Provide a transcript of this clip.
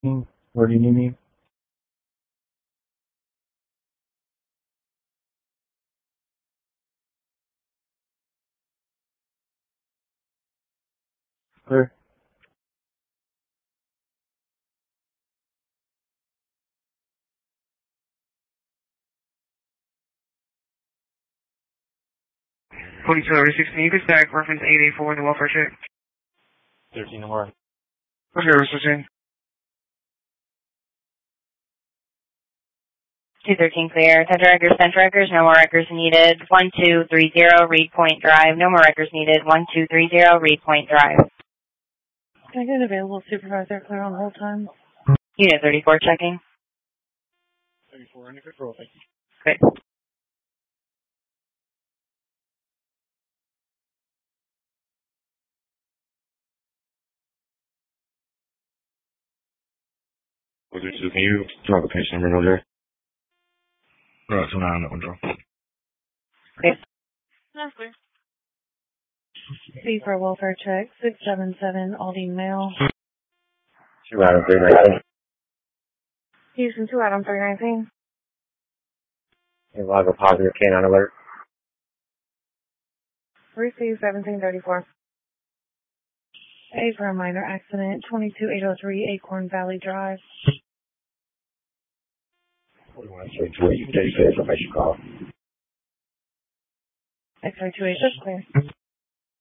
Where do you need me? Clear. Police Authority 16, you can stack reference 884 in the welfare check. 13 no more. Okay, we're switching. 213 clear. Sent records, no more records needed. 1230 Reed Point Drive, no more records needed. 1230 Reed Point Drive. Can I get an available supervisor clear on hold time? Unit 34 checking. 34 under control, thank you. Great. Can you drop the patient number over there? Right, so now on that one, Joe. Great. That's clear. C for welfare check, 677 Aldine Mail. 2 Adam 319. Houston 2 Adam 319. And log a positive canine alert. Receive 1734. A for a minor accident, 22803 Acorn Valley Drive. 4163, you can take information call. X-ray 28, that's clear.